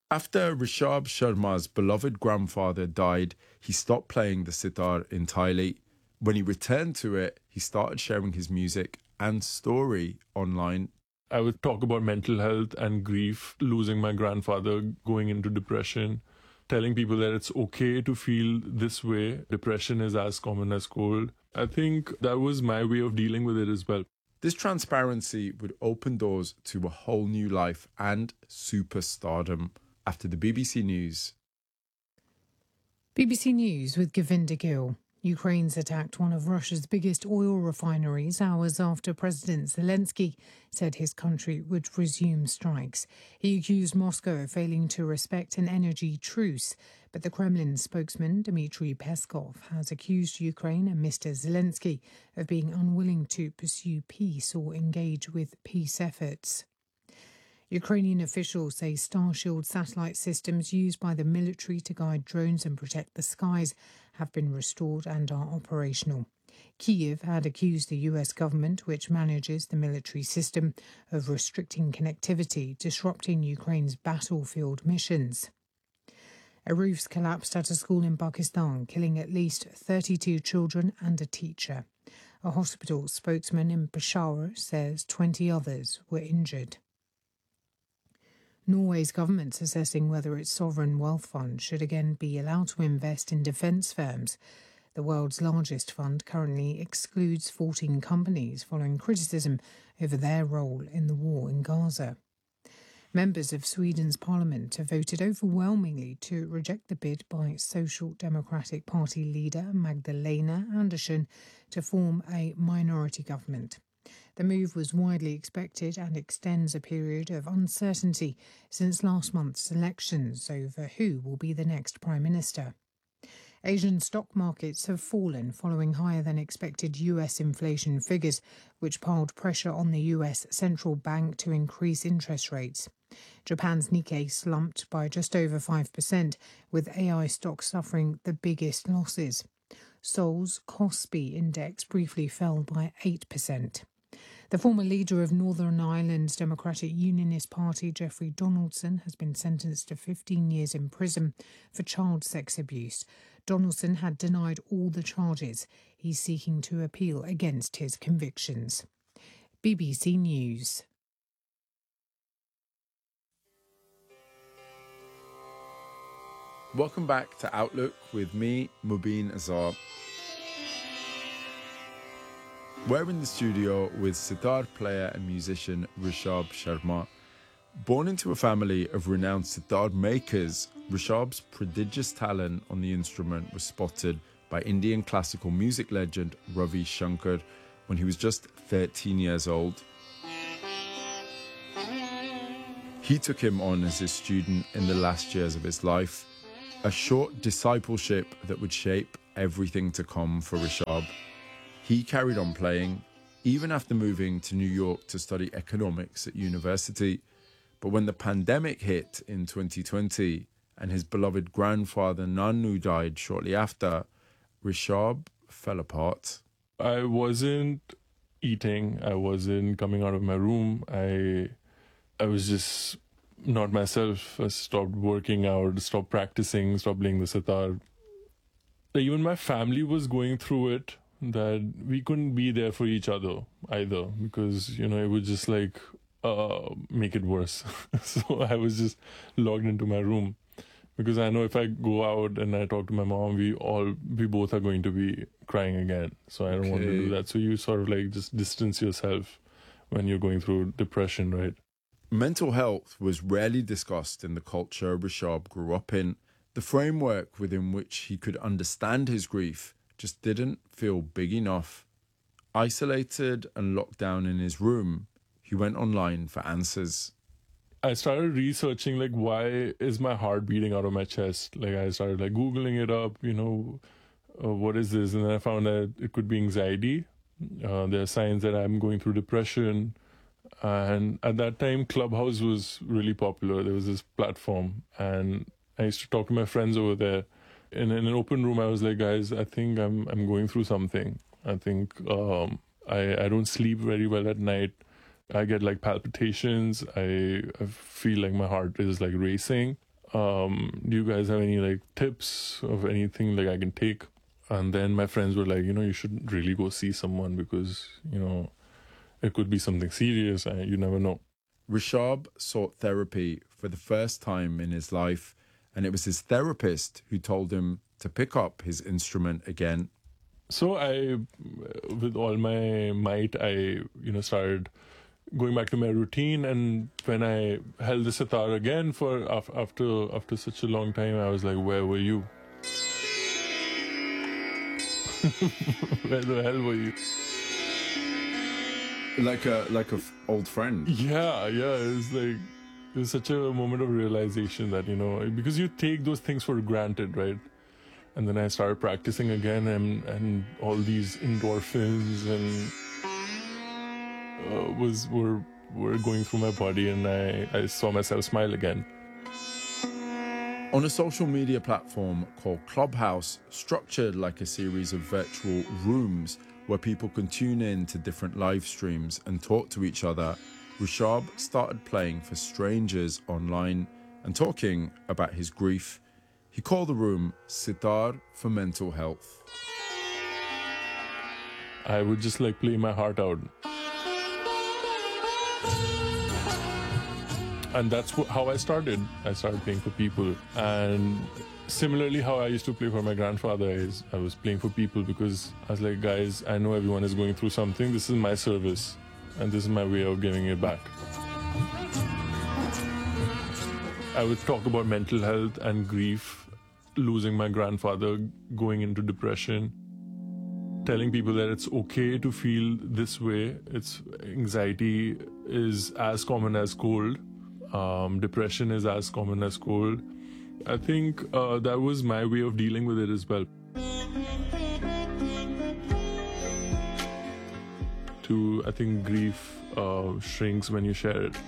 After Rishabh Sharma's beloved grandfather died, he stopped playing the sitar entirely. When he returned to it, he started sharing his music and story online. I would talk about mental health and grief, losing my grandfather, going into depression, telling people that it's okay to feel this way. Depression is as common as cold. I think that was my way of dealing with it as well. This transparency would open doors to a whole new life and superstardom. After the BBC News. BBC News with Govinder Gill. Ukraine's attacked one of Russia's biggest oil refineries hours after President Zelensky said his country would resume strikes. He accused Moscow of failing to respect an energy truce, but the Kremlin spokesman Dmitry Peskov has accused Ukraine and Mr. Zelensky of being unwilling to pursue peace or engage with peace efforts. Ukrainian officials say Starshield satellite systems used by the military to guide drones and protect the skies have been restored and are operational. Kyiv had accused the US government, which manages the military system, of restricting connectivity, disrupting Ukraine's battlefield missions. A roof's collapsed at a school in Pakistan, killing at least 32 children and a teacher. A hospital spokesman in Peshawar says 20 others were injured. Norway's government's assessing whether its sovereign wealth fund should again be allowed to invest in defence firms. The world's largest fund currently excludes 14 companies following criticism over their role in the war in Gaza. Members of Sweden's parliament have voted overwhelmingly to reject the bid by Social Democratic Party leader Magdalena Andersson to form a minority government. The move was widely expected and extends a period of uncertainty since last month's elections over who will be the next Prime Minister. Asian stock markets have fallen following higher than expected US inflation figures, which piled pressure on the US central bank to increase interest rates. Japan's Nikkei slumped by just over 5%, with AI stocks suffering the biggest losses. Seoul's Kospi index briefly fell by 8%. The former leader of Northern Ireland's Democratic Unionist Party, Jeffrey Donaldson, has been sentenced to 15 years in prison for child sex abuse. Donaldson had denied all the charges. He's seeking to appeal against his convictions. BBC News. Welcome back to Outlook with me, Mubin Azar. We're in the studio with sitar player and musician Rishabh Sharma. Born into a family of renowned sitar makers, Rishabh's prodigious talent on the instrument was spotted by Indian classical music legend Ravi Shankar when he was just 13 years old. He took him on as his student in the last years of his life, a short discipleship that would shape everything to come for Rishabh. He carried on playing, even after moving to New York to study economics at university. But when the pandemic hit in 2020 and his beloved grandfather Nanu died shortly after, Rishabh fell apart. I wasn't eating. I wasn't coming out of my room. I was just not myself. I stopped working out, stopped practicing, stopped playing the sitar. Even my family was going through it, that we couldn't be there for each other either, because, it would just make it worse. So I was just logged into my room, because I know if I go out and I talk to my mom, we both are going to be crying again. So I don't want to do that. So you sort of just distance yourself when you're going through depression, right? Mental health was rarely discussed in the culture Rishabh grew up in. The framework within which he could understand his grief just didn't feel big enough. Isolated and locked down in his room, he went online for answers. I started researching, why is my heart beating out of my chest? I started, Googling it up, what is this? And then I found that it could be anxiety. There are signs that I'm going through depression. And at that time, Clubhouse was really popular. There was this platform, and I used to talk to my friends over there. In an open room, I was like, guys, I think I'm going through something. I think I don't sleep very well at night. I get palpitations. I feel like my heart is racing. Do you guys have any like tips of anything like I can take? And then my friends were like, you should really go see someone because, it could be something serious and you never know. Rishab sought therapy for the first time in his life, and it was his therapist who told him to pick up his instrument again. So with all my might, I, started going back to my routine. And when I held the sitar again for after such a long time, I was like, where were you? Where the hell were you? Like a old friend. Yeah. It was such a moment of realization that, because you take those things for granted, right? And then I started practicing again, and all these endorphins and were going through my body, and I saw myself smile again. On a social media platform called Clubhouse, structured like a series of virtual rooms where people can tune in to different live streams and talk to each other, Rishab started playing for strangers online and talking about his grief. He called the room Sitar for Mental Health. I would just play my heart out. And that's how I started. I started playing for people. And similarly, how I used to play for my grandfather is I was playing for people because I was like, guys, I know everyone is going through something. This is my service. And this is my way of giving it back. I would talk about mental health and grief, losing my grandfather, going into depression, telling people that it's okay to feel this way. Anxiety is as common as cold. Depression is as common as cold. I think that was my way of dealing with it as well. I think grief shrinks when you share it.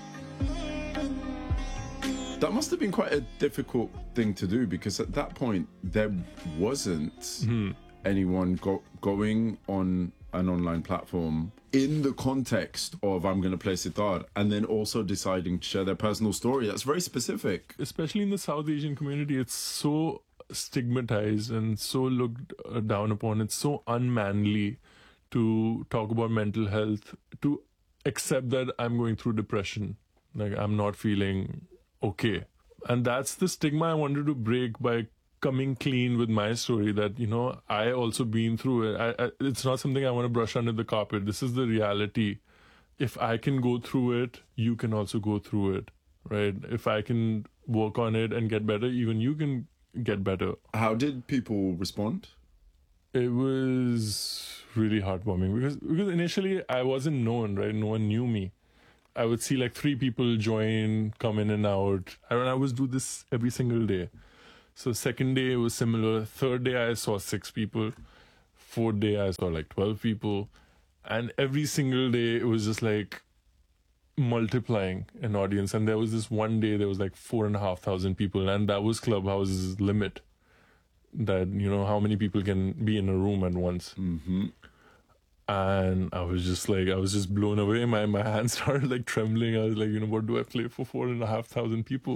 That must have been quite a difficult thing to do because at that point there wasn't anyone going on an online platform in the context of I'm going to play sitar and then also deciding to share their personal story. That's very specific. Especially in the South Asian community, it's so stigmatized and so looked down upon. It's so unmanly to talk about mental health, to accept that I'm going through depression, like I'm not feeling okay. And that's the stigma I wanted to break by coming clean with my story that, I also been through it. It's not something I want to brush under the carpet. This is the reality. If I can go through it, you can also go through it, right? If I can work on it and get better, even you can get better. How did people respond? It was really heartwarming because initially I wasn't known, right? No one knew me. I would see 3 people join, come in and out. I would do this every single day. So second day it was similar. Third day I saw 6 people. Fourth day I saw 12 people. And every single day it was just multiplying an audience. And there was this one day there was 4,500 people. And that was Clubhouse's limit. That, how many people can be in a room at once. Mm-hmm. And I was just blown away. My hands started trembling. I was what do I play for 4,500 people?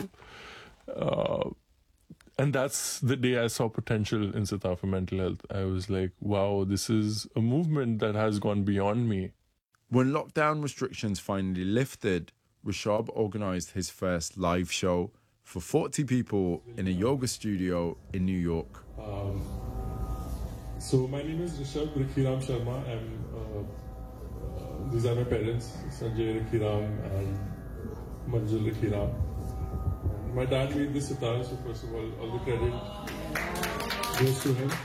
And that's the day I saw potential in Sitar for Mental Health. I was like, wow, this is a movement that has gone beyond me. When lockdown restrictions finally lifted, Rishab organised his first live show for 40 people in a yoga studio in New York. So my name is Rishab Rakhiram Sharma. These are my parents, Sanjay Rakhiram and Manjul Rakhiram. My dad made this sitar, so first of all the credit goes to him.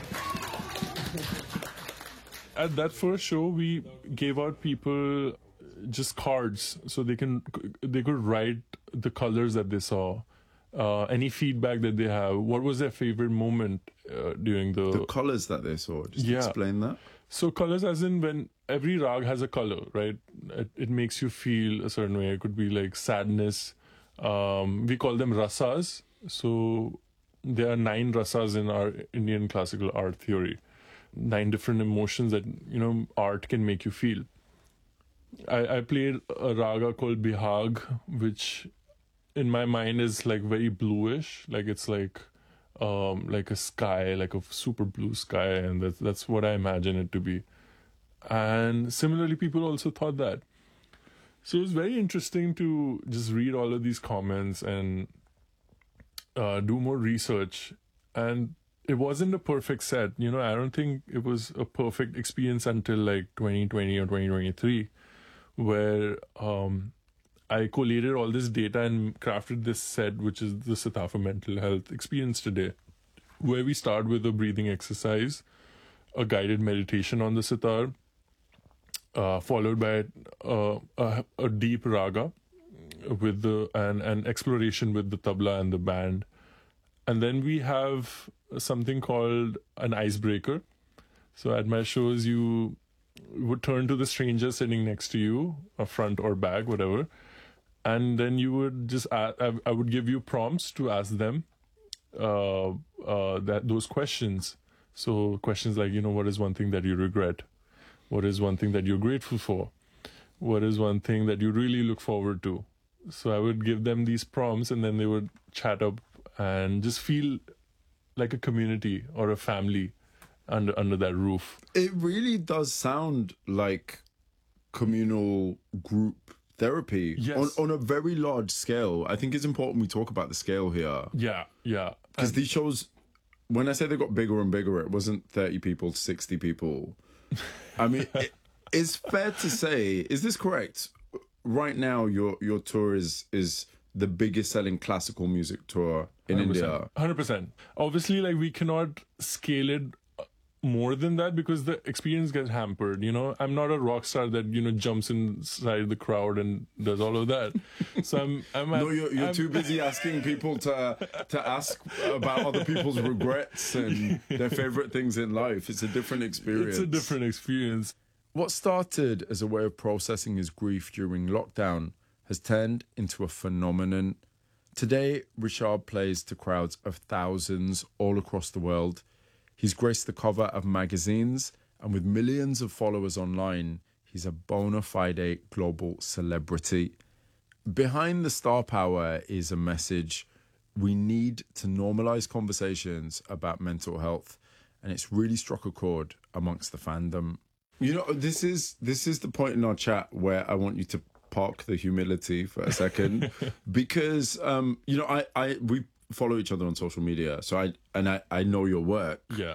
At that first show, we gave out people just cards so they could write the colors that they saw, any feedback that they have. What was their favorite moment during the colors that they saw? Just explain that. So colors, as in when every rag has a color, right? It makes you feel a certain way. It could be sadness. We call them rasas. So there are 9 rasas in our Indian classical art theory. 9 different emotions that, art can make you feel. I played a raga called Bihag, which in my mind is like very bluish, like it's like a sky, like a super blue sky, and that's what I imagine it to be. And similarly, people also thought that. So it was very interesting to just read all of these comments and do more research. And it wasn't a perfect set. You know, I don't think it was a perfect experience until like 2020 or 2023, where I collated all this data and crafted this set, which is the Sitar for Mental Health Experience Today, where we start with a breathing exercise, a guided meditation on the sitar, followed by a deep raga with an exploration with the tabla and the band. And then we have something called an icebreaker. So at my shows, you would turn to the stranger sitting next to you, a front or back, whatever. And then you would just, I would give you prompts to ask them those questions. So questions like, you know, what is one thing that you regret? What is one thing that you're grateful for? What is one thing that you really look forward to? So I would give them these prompts, and then they would chat up and just feel like a community or a family under that roof. It really does sound like communal group therapy. Yes. On a very large scale. I think it's important we talk about the scale here. Yeah. Because these shows, when I say they got bigger and bigger, it wasn't 30 people to 60 people. I mean, it's fair to say, is this correct? Right now, your tour is the biggest selling classical music tour in 100%, India. 100%. Obviously, like, we cannot scale it more than that because the experience gets hampered. You know, I'm not a rock star that, you know, jumps inside the crowd and does all of that. So you're too busy asking people to ask about other people's regrets and their favorite things in life. It's a different experience. It's a different experience. What started as a way of processing his grief during lockdown has turned into a phenomenon. Today, Rishabh plays to crowds of thousands all across the world. He's graced the cover of magazines, and with millions of followers online, he's a bona fide global celebrity. Behind the star power is a message. We need to normalize conversations about mental health, and it's really struck a chord amongst the fandom. You know, this is the point in our chat where I want you to park the humility for a second, because you know, we follow each other on social media, so I know your work. Yeah.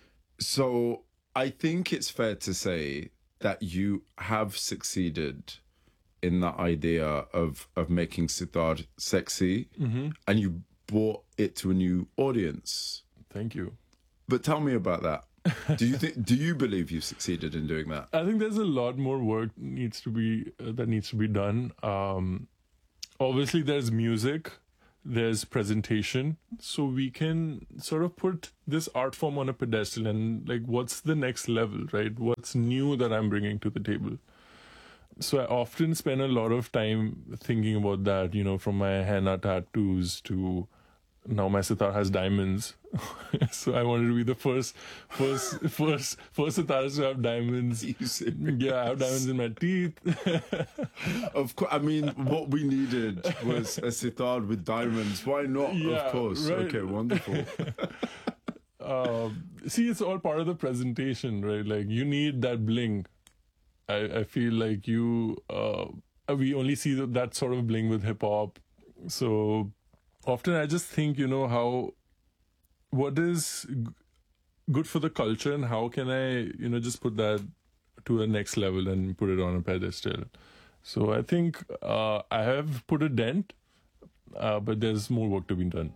So I think it's fair to say that you have succeeded in that idea of making sitar sexy, and you brought it to a new audience. Thank you. But tell me about that. Do you believe you've succeeded in doing that? I think there's a lot more work that needs to be done. Obviously, there's music, there's presentation, so we can sort of put this art form on a pedestal and like, what's the next level, right? What's new that I'm bringing to the table? So I often spend a lot of time thinking about that, you know, from my henna tattoos to now my sitar has diamonds. So I wanted to be the first sitarist to have diamonds. Yeah, I have diamonds in my teeth. Of course. I mean, what we needed was a sitar with diamonds. Why not? Yeah, of course. Right. Okay, wonderful. See, it's all part of the presentation, right? Like, you need that bling. I feel like we only see that sort of bling with hip hop. So often I just think, you know, what is good for the culture and how can I, you know, just put that to a next level and put it on a pedestal. So I think I have put a dent, but there's more work to be done.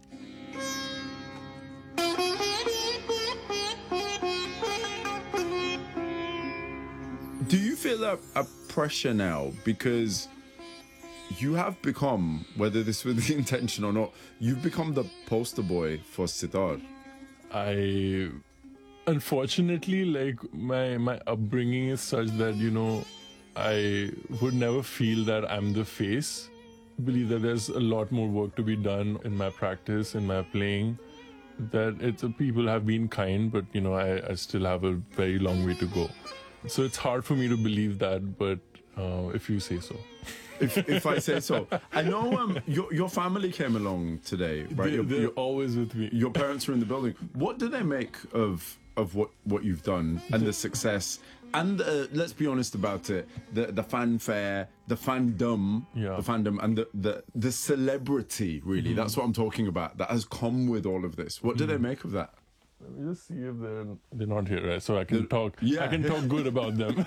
Do you feel a pressure now? Because you have become, whether this was the intention or not, you've become the poster boy for sitar. Unfortunately, like, my upbringing is such that, you know, I would never feel that I'm the face. I believe that there's a lot more work to be done in my practice, in my playing, that people have been kind, but, you know, I still have a very long way to go. So it's hard for me to believe that, but if you say so. if I say so. I know your family came along today, right? They're always with me. Your parents are in the building. What do they make of what you've done and the success? And let's be honest about it, the fanfare, the fandom, and the celebrity, really. That's what I'm talking about, that has come with all of this. What do they make of that? Let me just see if they're not here, right? So I can talk. Yeah. I can talk good about them.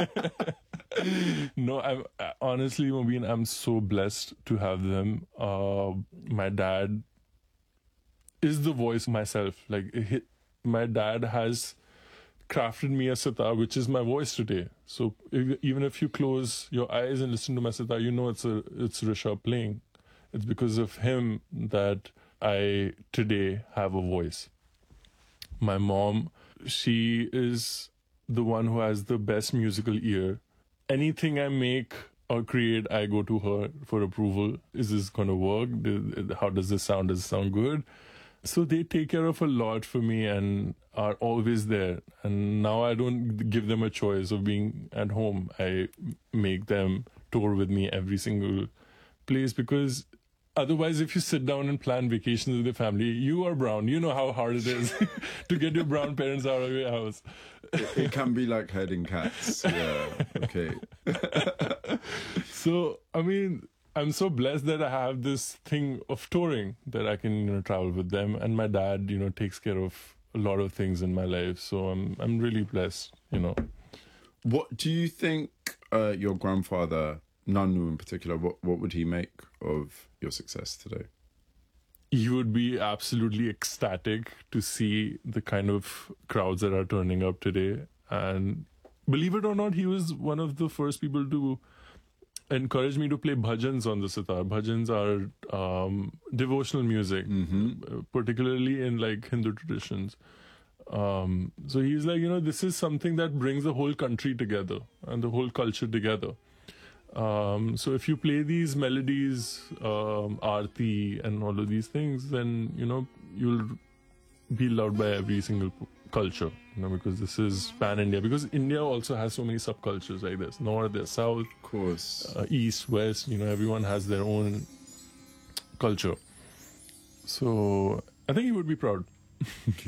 No, I'm honestly, Mobeen, I'm so blessed to have them. My dad is the voice myself. Like my dad has crafted me a sitar, which is my voice today. So even if you close your eyes and listen to my sitar, you know it's Rishabh playing. It's because of him that I today have a voice. My mom, she is the one who has the best musical ear. Anything I make or create, I go to her for approval. Is this going to work? How does this sound? Does it sound good? So they take care of a lot for me and are always there. And now I don't give them a choice of being at home. I make them tour with me every single place, because otherwise, if you sit down and plan vacations with your family, you are brown. You know how hard it is to get your brown parents out of your house. It can be like herding cats. Yeah, okay. So, I mean, I'm so blessed that I have this thing of touring, that I can, travel with them. And my dad, takes care of a lot of things in my life. So I'm really blessed, What do you think your grandfather, Nanu in particular, what would he make of your success today? He would be absolutely ecstatic to see the kind of crowds that are turning up today. And believe it or not, he was one of the first people to encourage me to play bhajans on the sitar. Bhajans are devotional music, particularly in like Hindu traditions. So he's like, this is something that brings the whole country together and the whole culture together. So if you play these melodies, aarti and all of these things, then, you'll be loved by every single culture, because this is pan-India. Because India also has so many subcultures like this. North, there's south, of course, east, west, everyone has their own culture. So I think he would be proud.